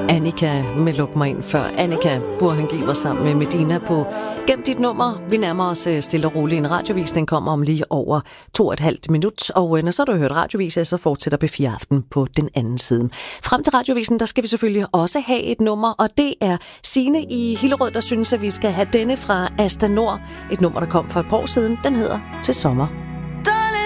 Annika med Luk mig ind før. Annika Burhangiver sammen med Medina på Gem dit nummer. Vi nærmer os stille og roligt. En radiovis, den kommer om lige over 2,5 minut. Og når så du har hørt radiovis, så fortsætter P4 Aften på den anden side. Frem til radiovisen, der skal vi selvfølgelig også have et nummer. Og det er Signe i Hillerød, der synes, at vi skal have denne fra Asta Nord. Et nummer, der kom for et par år siden. Den hedder Til sommer.